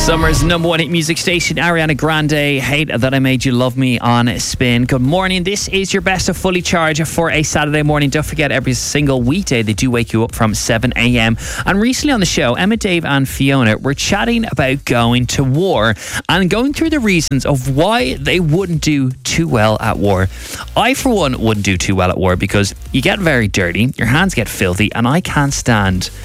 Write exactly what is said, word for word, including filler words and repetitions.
Summer's number one hit music station, Ariana Grande, Hate That I Made You Love Me on Spin. Good morning. This is your best of Fully Charged for a Saturday morning. Don't forget, every single weekday they do wake you up from seven a.m. And recently on the show, Emma, Dave and Fiona were chatting about going to war and going through the reasons of why they wouldn't do too well at war. I, for one, wouldn't do too well at war because you get very dirty, your hands get filthy, and I can't stand